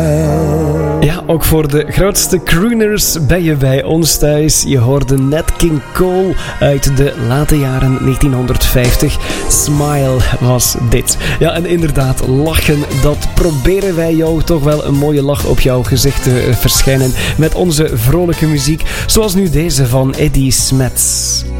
Ja, ook voor de grootste crooners ben je bij ons thuis. Je hoorde Nat King Cole uit de late jaren 1950. Smile was dit. Ja, en inderdaad, lachen, dat proberen wij jou toch wel een mooie lach op jouw gezicht te verschijnen met onze vrolijke muziek. Zoals nu deze van Eddie Smets.